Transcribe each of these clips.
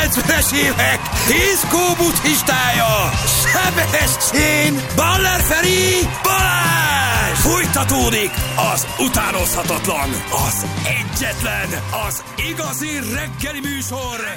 90-es évek diszkó buddhistája, Sebestyén, Baller Feri, Balázs! Fújtatódik az utánozhatatlan, az egyetlen, az igazi reggeli műsor,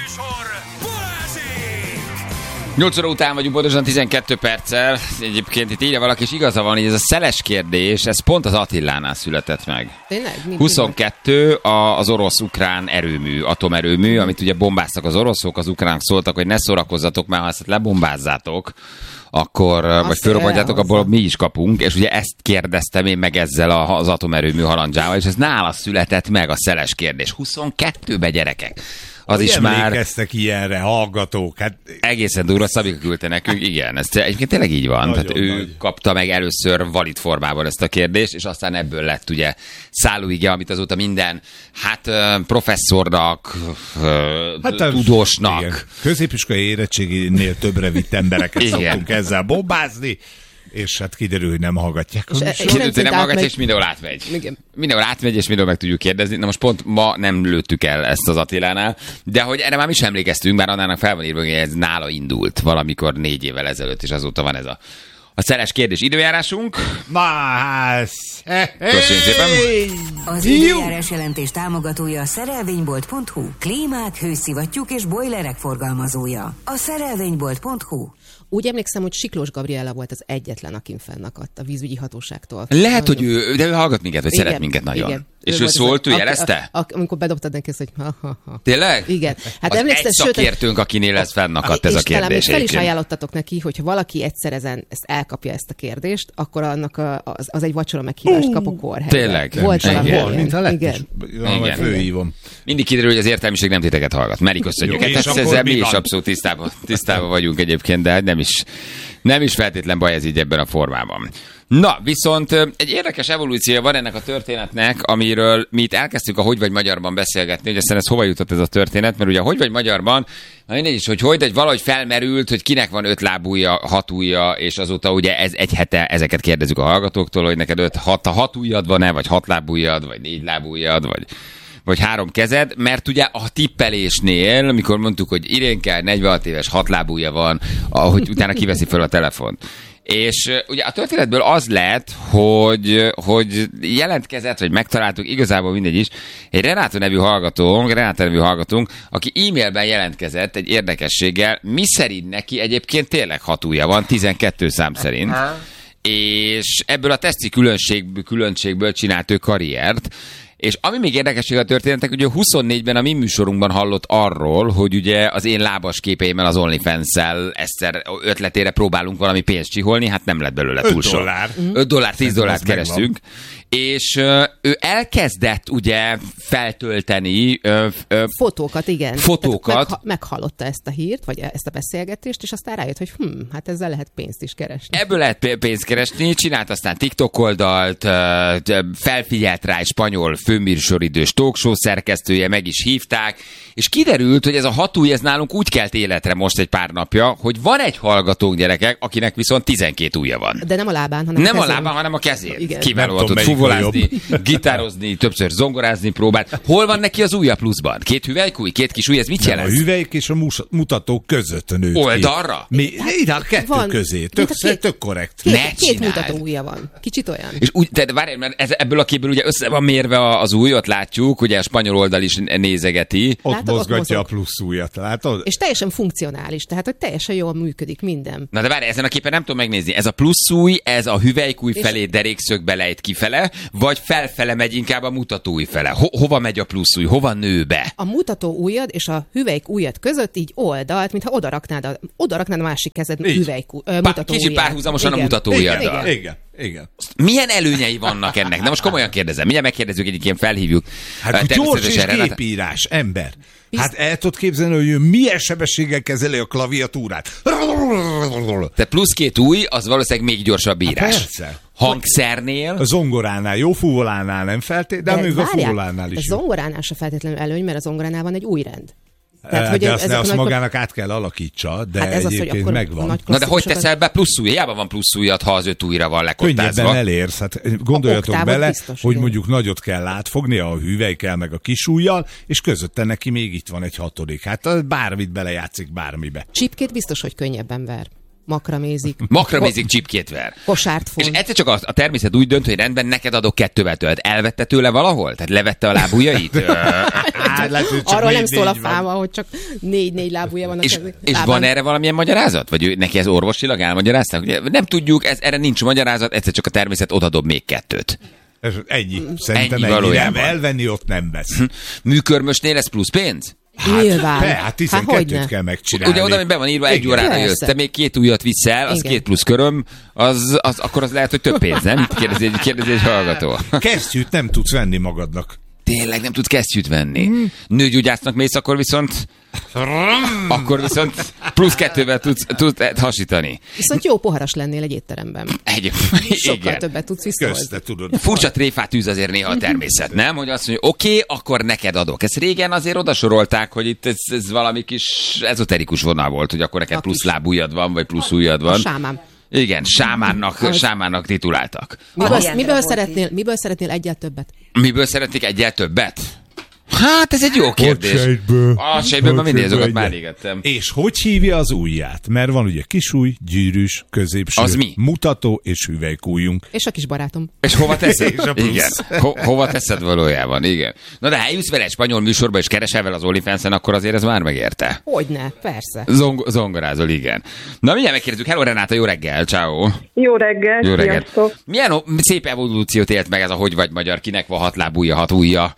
Balázsék! 8 óra után vagyunk, pontosan 12 perccel. Egyébként itt írja valaki, és igaza van, hogy ez a szeles kérdés, ez pont az Attilánál született meg. Tényleg? 22 az orosz-ukrán erőmű, atomerőmű, amit ugye bombáztak az oroszok, az ukránok szóltak, hogy ne szórakozzatok, mert ha ezt lebombázzátok, akkor, vagy fölrobbantjátok, abból mi is kapunk, és ugye ezt kérdeztem én meg ezzel az atomerőmű halandzsával, és ez nála született meg a szeles kérdés. 22-be, gyerekek. Az is már... Emlékeztek ilyenre, hallgatók. Hát... Egészen durva, Szabika küldte nekünk, igen. Ez egyébként tényleg így van. Tehát ő kapta meg először valid formában ezt a kérdést, és aztán ebből lett ugye szállóige, amit azóta minden, professzornak, tudósnak. Igen. Középiskolai érettséginél többre vitt embereket szoktunk ezzel bombázni, és hát kiderül, hogy nem hallgatják. Kiderül, hogy nem hallgatják, és mindenhol átmegy. Igen. Mindenhol átmegy, és mindenhol meg tudjuk kérdezni. Na most pont ma nem lőttük el ezt az Attilánál, de hogy erre már mi sem emlékeztünk, bár annának fel van írva, hogy ez nála indult valamikor 4 évvel ezelőtt, és azóta van ez a szeles kérdés. Időjárásunk. Köszönjük szépen. Az időjárás jelentés támogatója a szerelvénybolt.hu. Klímák, hőszivattyúk és bojlerek forgalmazója. A szerelvénybolt.hu. Úgy emlékszem, hogy Siklós Gabriella volt az egyetlen, akin fennakadt a vízügyi hatóságtól. Lehet, hogy ő hallgat minket, vagy szeret minket nagyon. Igen. És ő szólt, ő jelezte? Amikor bedobtad neki ezt, hogy ha. Tényleg? Igen. Hát az egy szakértőnk, akinél ez fennakadt ez a kérdés. És fel is ajánlottatok neki, hogyha valaki egyszer ezt elkapja ezt a kérdést, akkor annak az egy vacsora meghívást kap a kórhelyben. Tényleg? Volt valami. Igen. Főhívom. Mindig kiderül, hogy az értelmiség nem titeket hallgat. Meri, köszönjük. Ezzel mi is abszolút tisztában vagyunk egyébként, de nem is feltétlen baj ez így ebben a formában. Na, viszont egy érdekes evolúciója van ennek a történetnek, amiről mi itt elkezdtük a Hogy vagy magyarban beszélgetni, hogy aztán ez hova jutott ez a történet, mert ugye a Hogy vagy magyarban, na mindegy is, hogy valahogy felmerült, hogy kinek van 5 lábúja, 6 ujja, és azóta ugye ez egy hete ezeket kérdezzük a hallgatóktól, hogy neked 6 ujjad van-e, vagy 6 lábújad, vagy 4 lábújad, vagy 3 kezed, mert ugye a tippelésnél, amikor mondtuk, hogy Irénke 46 éves, 6 lábúja van, ahogy utána kiveszi fel a telefont. És ugye a történetből az lett, hogy jelentkezett, vagy megtaláltuk, igazából mindegy is, egy Renáta nevű hallgatónk, aki e-mailben jelentkezett egy érdekességgel, miszerint neki egyébként tényleg 6 ujja van, 12 szám szerint. És ebből a teszti különbségből csinált ő karriert. És ami még érdekesség a történetek, ugye 24-ben a mi műsorunkban hallott arról, hogy ugye az én lábas képeimmel az OnlyFans-szel Eszter ötletére próbálunk valami pénzt csiholni, hát nem lett belőle túl sok. $5, $10 keresztünk. És ő elkezdett ugye feltölteni fotókat, igen. Fotókat. Meghallotta ezt a hírt, vagy ezt a beszélgetést, és aztán rájött, hogy hát ezzel lehet pénzt is keresni. Ebből lehet pénzt keresni, csinált aztán TikTok oldalt, felfigyelt rá egy spanyol főműsoridős talkshow szerkesztője, meg is hívták, és kiderült, hogy ez a 6 ujj, ez nálunk úgy kelt életre most egy pár napja, hogy van egy hallgatónk, gyerekek, akinek viszont 12 ujja van. De nem a lábán, hanem nem a lábán, hanem a kezén. Kiválóan tud fuvolázni, gitározni, többször zongorázni próbált. Hol van neki az ujja pluszban? 2 hüvelykúj, 2 kis ujj, ez mit jelent? A hüvelyk és a mutató között nőtt ki. Oldalra? Ide a 2 közé. Tök korrekt. Két mutató ujja van. Kicsit olyan. És úgy, de várj, mert ebből a képből ugye össze van mérve az ujj, ott látjuk, ugye a spanyol oldal is nézegeti. Ott mozgatja a plusz ujjat, látod? És teljesen funkcionális, tehát hogy teljesen jól működik minden. Na de várj, ezen a képen nem tudom megnézni. Ez a plusz ujj, ez a hüvelykúj felé derékszögbe lejt kifele, vagy felfele megy inkább a mutató ujj fele? Hova megy a plusz ujj? Hova nő be? A mutató ujjad és a hüvelyk ujjad között így oldalt, mintha odaraknád a másik kezed mutató ujjad. Kicsit párhuzamosan a mutató ujjaddal. Igen. Milyen előnyei vannak ennek? De most komolyan kérdezem. Mindjárt megkérdezzük, egyébként felhívjuk. Hát gyors és gépírás, ember. Hát el tudod képzelni, hogy ő milyen sebességgel kezeli a klaviatúrát. Te plusz 2 ujj, az valószínűleg még gyorsabb írás. Persze. Hangszernél? A zongoránál, jó fuvolánál nem feltétlenül, de még a fuvolánál is. A zongoránál se feltétlenül előny, mert a zongoránál van egy újrend. Tehát, hogy de azt magának át kell alakítsa, de hát egyébként megvan. Na de hogy teszel be plusz ujj? Hiába van plusz ujjad, ha az 5 ujjra van lekottázva. Könnyebben elérsz. Hát gondoljatok bele, biztos, hogy mondjuk nagyot kell átfogni, a hüvelykkel meg a kis ujjal, és közötte neki még itt van egy 6. Hát bármit belejátszik bármibe. Csípkét biztos, hogy könnyebben ver. Makramézik, csipkét ver. Kosárt fog. És egyszer csak a természet úgy dönt, hogy rendben, neked adok 2-vel tölt. Elvette tőle valahol? Tehát levette a lábujjait? Arról nem szól a fáma, hogy csak 4 lábúja van a kezük. És van erre valamilyen magyarázat? Vagy neki ez orvosilag elmagyarázták? Nem tudjuk, erre nincs magyarázat, egyszer csak a természet odadob még 2. Ennyi. Szerintem ennyi. Nem elvenni, ott nem vesz. Műkörmösnél lesz plusz pénz? Nyilván. Hát 12-t kell megcsinálni. Ugye oda, hogy be van írva, 1 órára jössz, te még 2 ujjat viszel, az 2 plusz köröm, akkor az lehet, hogy több pénz, nem? Kérdezi egy hallgató. Kesztyűt nem tudsz venni magadnak. Tényleg nem tudsz kesztyűt venni. Nőgyógyásznak mész, akkor viszont plusz 2-vel tudsz hasítani. Viszont jó poharas lennél egy étteremben. Sokkal többet tudsz visszahozni. Furcsa tréfát űz azért néha a természet, nem? Hogy azt mondja, oké, akkor neked adok. Ezt régen azért odasorolták, hogy itt ez valami kis ezoterikus vonal volt, hogy akkor neked plusz lábujjad van, vagy plusz ujjad van. A sámán. Igen, sámánnak tituláltak. Miből szeretnél egyel többet? Miből szeretnék egyel többet? Hát ez egy jó kérdés. A sejtből már mindig azokat már égettem. És hogy hívja az ujját? Mert van ugye kisujj, gyűrűs, középső, az mi? mutató és hüvelykújjunk. És a kis barátom. És hova teszed? Igen. Hova teszed valójában? Igen. Na de ha eljössz vele egy spanyol műsorba és keresel vele az OnlyFans-en, akkor azért ez már megérte. Hogyne, persze. Zongorázol, igen. Na mindjárt megkérdezzük. Hello Renáta, jó reggel, ciao. Jó reggel. Jó reggel. Milyen szép evolúciót élt meg ez a hogy vagy magyar, kinek van 6 lábúja, 6 ujja.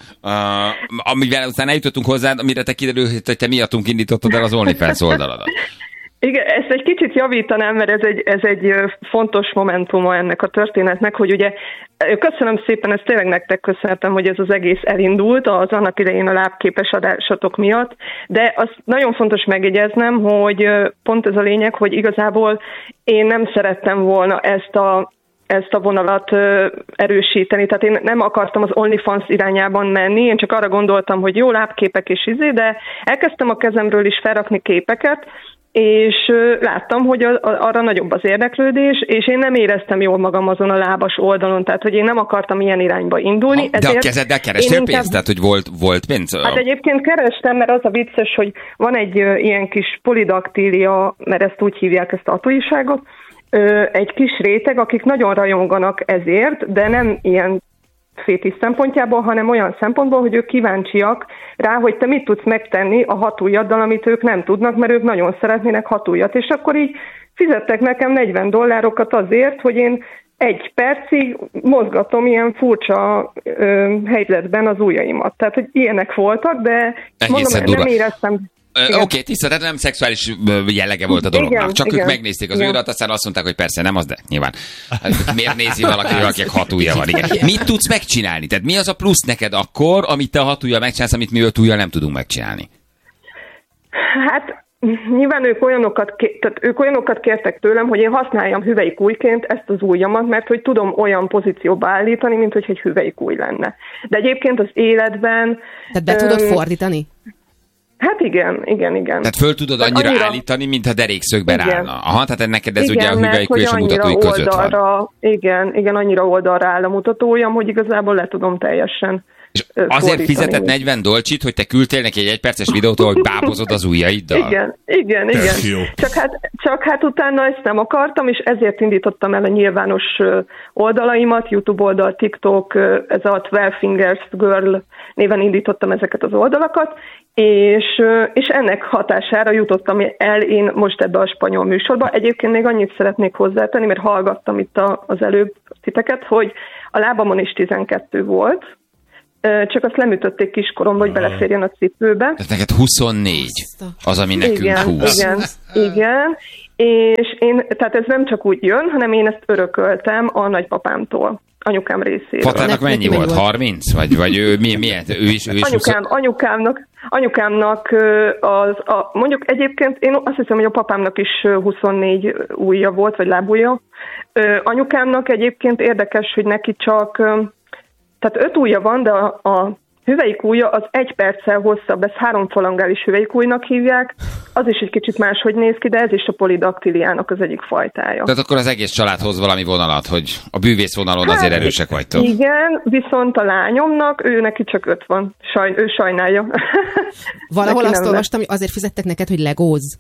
Amivel aztán eljutottunk hozzá, amire te kiderült, hogy te miattunk indítottad el az OnlyFans oldaladat. Igen, ezt egy kicsit javítanám, mert ez egy fontos momentuma ennek a történetnek, hogy ugye köszönöm szépen, ezt tényleg nektek köszönhetem, hogy ez az egész elindult az annak idején a lábképes adásatok miatt, de azt nagyon fontos megjegyeznem, hogy pont ez a lényeg, hogy igazából én nem szerettem volna ezt a vonalat erősíteni. Tehát én nem akartam az OnlyFans irányában menni, én csak arra gondoltam, hogy jó lábképek és de elkezdtem a kezemről is felrakni képeket, és láttam, hogy arra nagyobb az érdeklődés, és én nem éreztem jól magam azon a lábas oldalon, tehát hogy én nem akartam ilyen irányba indulni. De a kezeddel kerestél pénzt? Tehát, hogy volt pénz? Hát egyébként kerestem, mert az a vicces, hogy van egy ilyen kis polidaktília, mert ezt úgy hívják, ezt a tatuiságot, egy kis réteg, akik nagyon rajonganak ezért, de nem ilyen fétisz szempontjából, hanem olyan szempontból, hogy ők kíváncsiak rá, hogy te mit tudsz megtenni a 6 ujjaddal, amit ők nem tudnak, mert ők nagyon szeretnének 6 ujjat. És akkor így fizettek nekem $40 azért, hogy én 1 percig mozgatom ilyen furcsa helyzetben az ujjaimat. Tehát, hogy ilyenek voltak, de mondom, nem éreztem... Oké, tiszta, tehát nem szexuális jellege volt a dolognak. Igen, csak ők megnézték az ujjadat, aztán azt mondták, hogy persze nem az, de nyilván. Miért nézi valaki, akinek 6 ujja van? Igen. Mit tudsz megcsinálni? Tehát mi az a plusz neked akkor, amit te a 6 ujjal megcsinálsz, amit mi 5 ujjal nem tudunk megcsinálni? Hát nyilván ők olyanokat kértek tőlem, hogy én használjam hüvelykújként ezt az ujjamat, mert hogy tudom olyan pozícióba állítani, mint hogy egy hüvelykúj lenne. De egyébként az életben... Tehát be tudod fordítani? Hát igen. Tehát föl tudod annyira állítani, mintha derékszögben állna. Aha, tehát neked ez ugye a hüvelykúj és a mutatói között van. Igen, annyira oldalra áll a mutatójam, hogy igazából le tudom teljesen és azért fizetett $40, hogy te küldtél neki egy 1 perces videót, hogy bábozod az ujjaiddal? Igen. Csak hát utána ezt nem akartam, és ezért indítottam el a nyilvános oldalaimat, YouTube oldal, TikTok, ez a 12 Fingers Girl néven indítottam ezeket az oldalakat, és ennek hatására jutottam el én most ebbe a spanyol műsorba. Egyébként még annyit szeretnék hozzátenni, mert hallgattam itt az előbb titeket, hogy a lábamon is 12 volt, csak azt lemütötték kiskoromba, hogy beleférjen a cipőbe. Tehát neked 24 az, ami nekünk 20. Igen. És tehát ez nem csak úgy jön, hanem én ezt örököltem a nagypapámtól, anyukám részéről. Patának mennyi volt? 30? Vagy ő milyen? Ő is anyukámnak mondjuk egyébként én azt hiszem, hogy a papámnak is 24 ujja volt, vagy lábujja. Anyukámnak egyébként érdekes, hogy neki csak... Tehát 5 ujja van, de a hüvelykújja az 1 perccel hosszabb, ezt 3 falangális hüvelykújnak hívják, az is egy kicsit máshogy néz ki, de ez is a polidaktiliának az egyik fajtája. Tehát akkor az egész család hoz valami vonalat, hogy a bűvész vonalon azért erősek vagytok. Igen, viszont a lányomnak, ő neki csak 5 van. Ő sajnálja. Valahol azt olvastam, hogy azért fizettek neked, hogy legózz.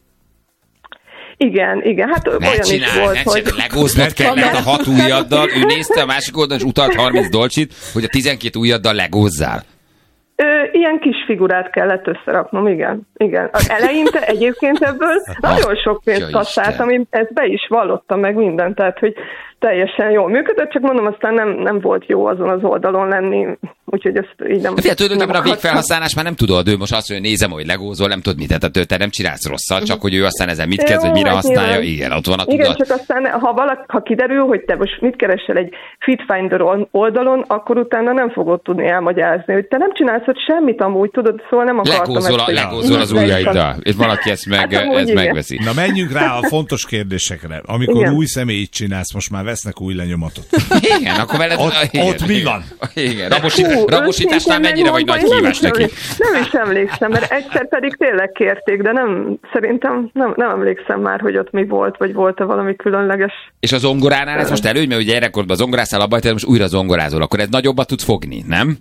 Igen, hát olyan is volt, hogy... Legóznod kellett a 6 ujjaddal, ő nézte a másik oldalon, és utalt 30 dolcsit, hogy a 12 ujjaddal legózzál. Ilyen kis figurát kellett összeraknom, igen. Eleinte egyébként ebből nagyon sok pénzt kasszáltam, ezt be is vallottam meg mindent, tehát hogy teljesen jól működött, csak mondom, aztán nem volt jó azon az oldalon lenni, úgyhogy ezt így nem... Tulajdonképpen a végfelhasználás már nem tudod, ő most azt mondja, hogy nézem, hogy legózol, nem tudod mit, tehát te nem csinálsz rosszat, csak hogy ő aztán ezen mit kezd, vagy mire használja, igen, ott van a tudat. Igen, csak aztán, ha kiderül, hogy te most mit keresel egy Fitfinder oldalon, akkor utána nem fogod tudni elmagyarázni, hogy te nem csinálsz ott semmit amúgy, tudod, szóval nem akartam legózol az ujjaiddal, és valaki ezt megveszi. Na menjünk rá a fontos kérdésekre. Amikor új személyt csinálsz, most már vesznek új lenyomatot. Igen, akkor veled... Ott mi van? Igen, rabosításnál mennyire vagy nagy kívás neki? Nem is emlékszem, mert egyszer pedig tényleg kérték, de szerintem nem emlékszem már, hogy ott mi volt, vagy volt-e valami különleges. És a zongoránál ez most előny, mert ugye gyerekkorban zongoráztál abba, hogy most újra zongorázol, akkor ez nagyobbat tudsz fogni, nem?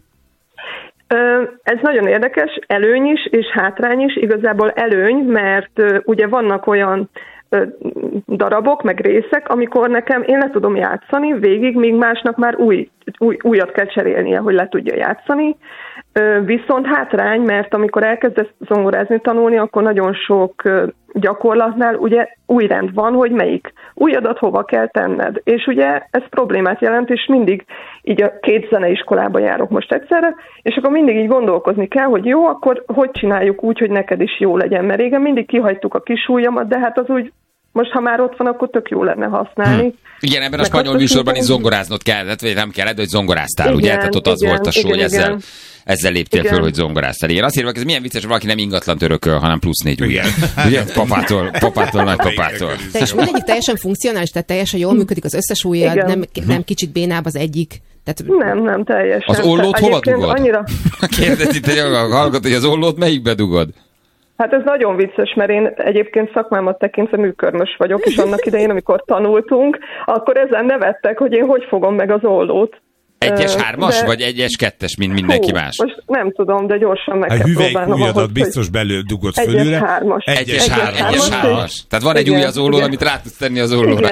Ez nagyon érdekes, előny is, és hátrány is. Igazából előny, mert ugye vannak olyan darabok, meg részek, amikor nekem én le tudom játszani végig, míg másnak már újat kell cserélnie, hogy le tudja játszani. Viszont hátrány, mert amikor elkezdesz zongorázni, tanulni, akkor nagyon sok gyakorlatnál ugye új rend van, hogy melyik ujjadat hova kell tenned. És ugye ez problémát jelent, és mindig így a 2 zeneiskolába járok most egyszerre, és akkor mindig így gondolkozni kell, hogy jó, akkor hogy csináljuk úgy, hogy neked is jó legyen. Mert régen mindig kihagytuk a kis ujjamat, de hát az úgy, most ha már ott van, akkor tök jó lenne használni. Igen, ebben a spanyol műsorban is zongoráznod kellett, vagy nem kellett, hogy zongoráztál, ugye? Tehát ott az volt a show, hogy ezzel léptél föl, hogy zongoráztál. Igen, azt írva, ez milyen vicces, hogy valaki nem ingatlant örököl, hanem +4 ujjal. Ugye? Papától, nagypapától. És mindegyik teljesen funkcionális, tehát teljesen jól működik az összes ujjad, nem kicsit bénább az egyik. Tehát... Nem, teljesen. Az ollót hova dugod? Annyira... Kérdez itt, hogy hallgat, hogy az ollót melyikbe dugod? Hát ez nagyon vicces, mert én egyébként szakmámat tekintve műkörmös vagyok, és annak idején, amikor tanultunk, akkor ezen nevettek, hogy én hogy fogom meg az ollót. 1-es 3-as, vagy 1-es 2-es, mint mindenki más? Most nem tudom, de gyorsan meg kell próbálnom. A hüvelykújadat biztos belül dugod fölülre. 1-es 3-as. Tehát van egy új az ollón, amit rá tudsz tenni az ollóra.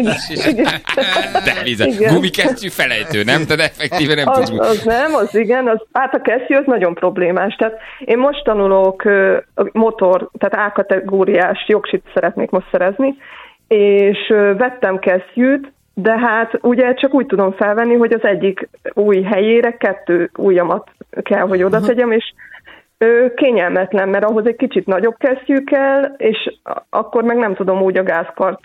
De gumikesztyű felejtő, nem? Tehát effektíven nem tudsz. Hát a kesztyű az nagyon problémás. Tehát én most tanulok motor, tehát A-kategóriás jogsit szeretnék most szerezni, és vettem kesztyűt, de hát ugye csak úgy tudom felvenni, hogy az egyik új helyére 2 ujjamat kell, hogy oda tegyem, és kényelmetlen, mert ahhoz egy kicsit nagyobb kesztyű kell, és akkor meg nem tudom úgy a gázkart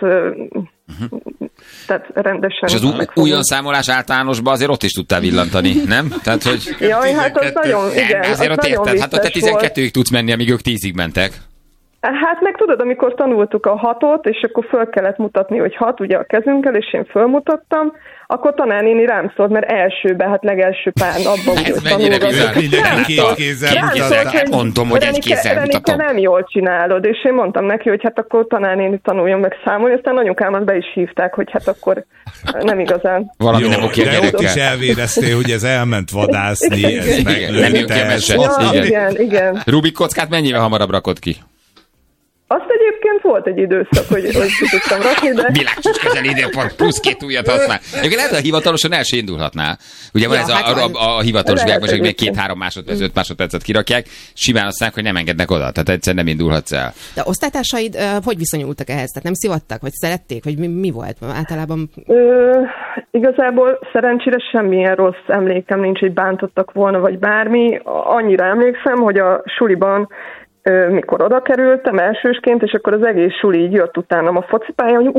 tehát rendesen. És az ujjonszámolás általánosban azért ott is tudtál villantani, nem? Tehát, hogy... Jaj, hát az nagyon, igen, azért ott érted, hát ott te 12-ig tudsz menni, amíg ők 10-ig mentek. Hát meg tudod, amikor tanultuk a 6-ot, és akkor föl kellett mutatni, hogy 6 ugye a kezünkkel, és én fölmutattam, akkor tanárnéni rám szólt, mert hát legelső pár napban úgy tanulgattam. Két kézzel mutatta. Mondom, hogy egy kézzel mutatom. Nem jól csinálod, és én mondtam neki, hogy hát akkor tanárnéni tanuljon meg számolni, aztán anyukámat be is hívták, hogy hát akkor nem igazán. Valami nem oké a gyerekkel. De ott is elvéreztél, hogy ez elment vadászni, ez meglőtte. Igen. Rubik kockát mennyivel hamarabb rakod ki? Azt egyébként volt egy időszak, hogy ki tudtam rakni, de... Világcsúcs közeli időpont, +2 ujjat használ. Egyébként lehet, hogy hivatalosan el se indulhatnál. Ugye van ez a hivatalos világ, most még 2-3 másodperc, 5 másodpercet kirakják, simán aztán, hogy nem engednek oda, tehát egyszerűen nem indulhatsz el. De osztálytársaid hogy viszonyultak ehhez? Tehát nem szivattak, vagy szerették, vagy mi volt általában? Igazából szerencsére semmilyen rossz emlékem nincs, hogy bántottak volna, vagy bármi. Annyira emlékszem, hogy a suliban mikor oda kerültem elsősként, és akkor az egész suli így jött utánam a focipálya, hogy